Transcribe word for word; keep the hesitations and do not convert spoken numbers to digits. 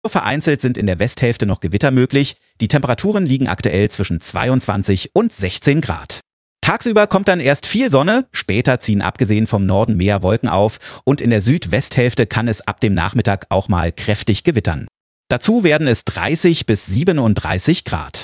Vereinzelt sind in der Westhälfte noch Gewitter möglich. Die Temperaturen liegen aktuell zwischen zweiundzwanzig und sechzehn Grad. Tagsüber kommt dann erst viel Sonne, später ziehen abgesehen vom Norden mehr Wolken auf und in der Südwesthälfte kann es ab dem Nachmittag auch mal kräftig gewittern. Dazu werden es dreißig bis siebenunddreißig Grad.